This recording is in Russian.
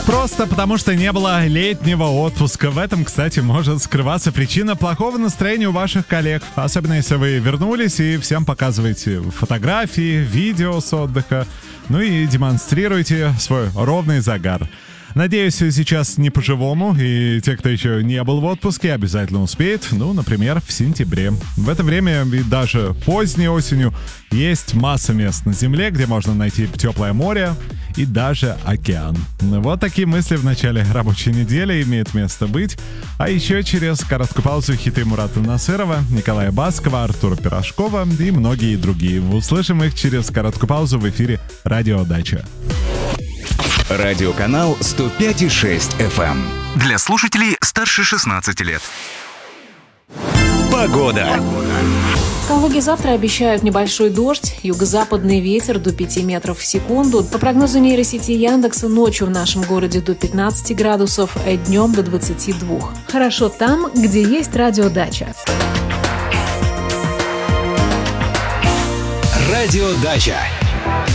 Просто потому, что не было летнего отпуска. В этом, кстати, может скрываться причина плохого настроения у ваших коллег. Особенно, если вы вернулись и всем показываете фотографии, видео с отдыха. Ну и демонстрируете свой ровный загар. Надеюсь, сейчас не по-живому, и те, кто еще не был в отпуске, обязательно успеет, например, в сентябре. В это время, и даже поздней осенью, есть масса мест на Земле, где можно найти теплое море и даже океан. Вот такие мысли в начале рабочей недели имеют место быть. А еще через короткую паузу хиты Мурата Насырова, Николая Баскова, Артура Пирожкова и многие другие. Услышим их через короткую паузу в эфире «Радио Дача». Радиоканал 105,6 FM. Для слушателей старше 16 лет. Погода. В Калуге завтра обещают небольшой дождь, юго-западный ветер до 5 метров в секунду. По прогнозу нейросети Яндекса, ночью в нашем городе до 15 градусов, а днем до 22. Хорошо там, где есть радиодача. Радиодача.